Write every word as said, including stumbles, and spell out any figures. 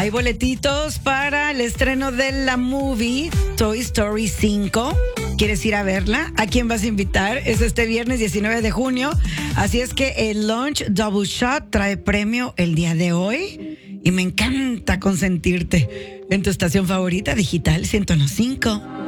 Hay boletitos para el estreno de la movie Toy Story cinco. ¿Quieres ir a verla? ¿A quién vas a invitar? Es este viernes diecinueve de junio. Así es que el Lunch Double Shot trae premio el día de hoy. Y me encanta consentirte en tu estación favorita digital ciento uno punto cinco.